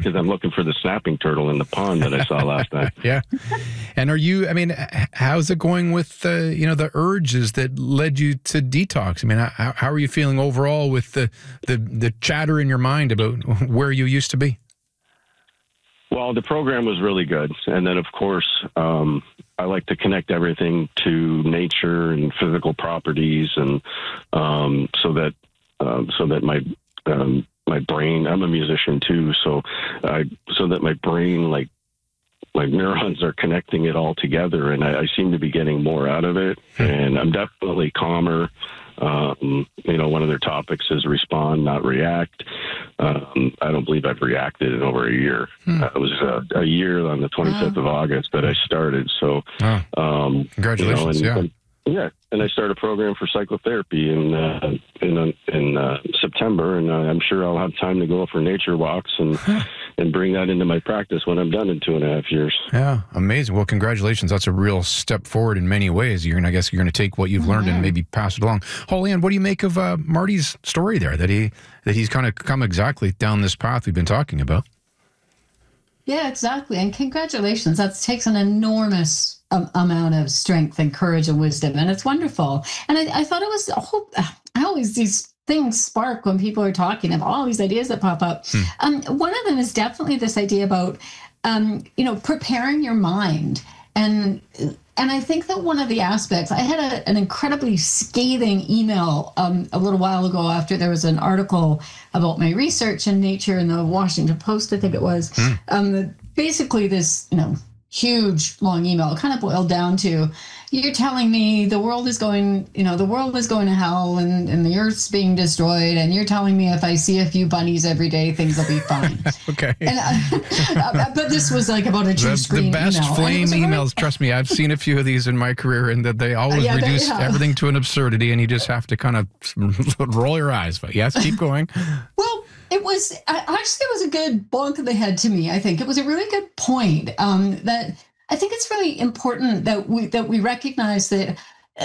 because I'm looking for the snapping turtle in the pond that I saw last night. Yeah. And how's it going with the urges that led you to detox? I mean, how are you feeling overall with the chatter in your mind about where you used to be? Well, the program was really good. And then, of course, I like to connect everything to nature and physical properties, and so that my brain, I'm a musician too, so that my brain, like my neurons are connecting it all together, and I seem to be getting more out of it, and I'm definitely calmer. One of their topics is respond, not react. I don't believe I've reacted in over a year. It was a year on the 25th of August that I started. So, congratulations! And I started a program for psychotherapy in September, and I'm sure I'll have time to go for nature walks and bring that into my practice when I'm done in 2.5 years. Yeah, amazing. Well, congratulations. That's a real step forward in many ways. I guess you're going to take what you've learned and maybe pass it along. Holly-Ann, what do you make of Marty's story there, that he's kind of come exactly down this path we've been talking about? Yeah, exactly. And congratulations. That takes an enormous amount of strength and courage and wisdom. And it's wonderful. And I thought it was, these things spark when people are talking of all these ideas that pop up. One of them is definitely this idea about, preparing your mind. And I think that one of the aspects, I had an incredibly scathing email a little while ago after there was an article about my research in Nature in the Washington Post, I think it was. Basically this, huge long email kind of boiled down to, you're telling me the world is going to hell and the earth's being destroyed, and you're telling me if I see a few bunnies every day, things will be fine. Okay. And but this was like about a two-screen email. The best flame emails, trust me, I've seen a few of these in my career, and that they always reduce everything to an absurdity, and you just have to kind of roll your eyes. But yes, keep going. Well, it was a good bonk of the head to me. I think it was a really good point that I think it's really important that we recognize that.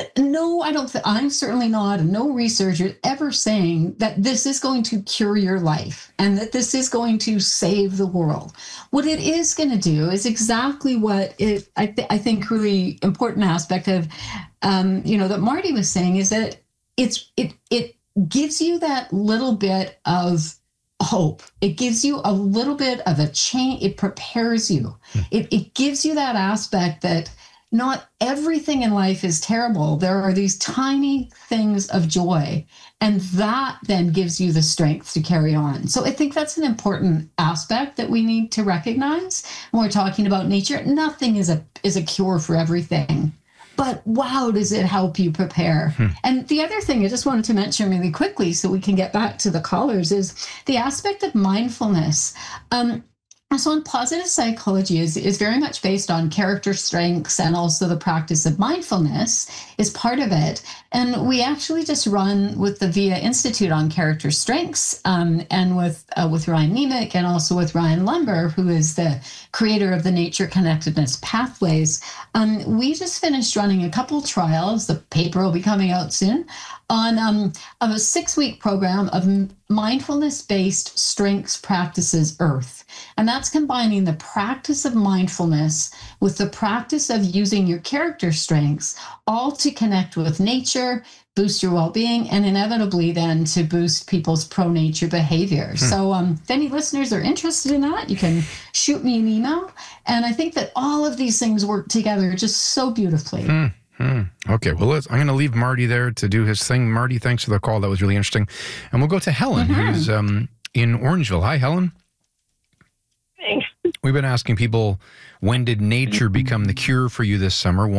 I'm certainly not, and no researcher ever saying that this is going to cure your life and that this is going to save the world. What it is going to do is exactly what I think really important aspect of, that Marty was saying is that it gives you that little bit of hope. It gives you a little bit of a change. It prepares you. It gives you that aspect that not everything in life is terrible. There are these tiny things of joy, and that then gives you the strength to carry on. So I think that's an important aspect that we need to recognize when we're talking about nature. Nothing is a cure for everything. But wow, does it help you prepare? And the other thing I just wanted to mention really quickly so we can get back to the callers is the aspect of mindfulness. So in positive psychology is very much based on character strengths, and also the practice of mindfulness is part of it. And we actually just run with the VIA Institute on character strengths, and with Ryan Nemec, and also with Ryan Lumber, who is the creator of the Nature Connectedness Pathways. We just finished running a couple trials. The paper will be coming out soon on a 6-week program of mindfulness-based strengths practices Earth. And that's combining the practice of mindfulness with the practice of using your character strengths, all to connect with nature, boost your well-being, and inevitably then to boost people's pro-nature behavior. So if any listeners are interested in that, you can shoot me an email. And I think that all of these things work together just so beautifully. Okay, well, I'm going to leave Marty there to do his thing. Marty, thanks for the call. That was really interesting. And we'll go to Helen, who's in Orangeville. Hi, Helen. Thanks. We've been asking people, when did nature become the cure for you this summer?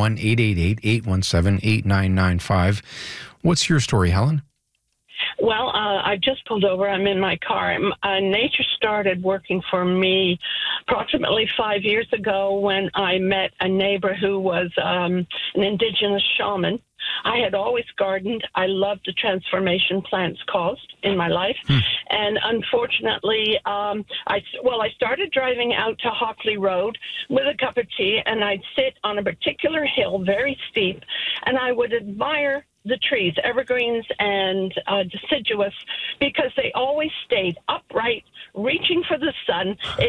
1-888-817-8995. What's your story, Helen? Well, I just pulled over. I'm in my car. Nature started working for me approximately 5 years ago when I met a neighbor who was an indigenous shaman. I had always gardened. I loved the transformation plants caused in my life. And unfortunately, I started driving out to Hockley Road with a cup of tea, and I'd sit on a particular hill, very steep, and I would admire the trees, evergreens and deciduous, because they always stayed upright, reaching for the sun.